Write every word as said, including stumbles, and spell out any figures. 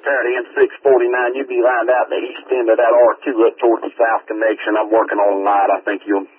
there at N six forty-nine. You'll be lined out the east end of that R two up towards the south connection. I'm working on tonight. I think you'll